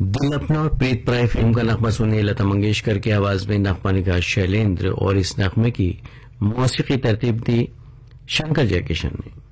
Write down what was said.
दिल अपना और प्रीत प्राय फिल्म का नगमा सुनिए लता मंगेशकर की आवाज में नगमा निगाह शैलेंद्र और इस नगमे की मौसीकी तरतीब दी शंकर जयकिशन ने।